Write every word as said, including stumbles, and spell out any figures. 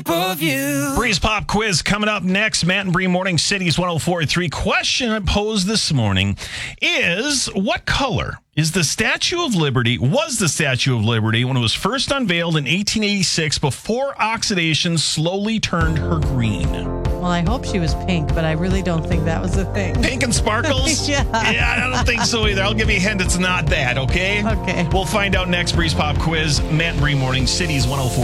of you. Breeze Pop Quiz coming up next. Matt and Bree Morning City's one oh four point three. Question I posed this morning is, what color is the Statue of Liberty, was the Statue of Liberty when it was first unveiled in eighteen eighty-six before oxidation slowly turned her green? Well, I hope she was pink, but I really don't think that was a thing. Pink and sparkles? Yeah. Yeah, I don't think so either. I'll give you a hint. It's not that, okay? Okay. We'll find out next. Breeze Pop Quiz. Matt and Bree Morning City's one oh four.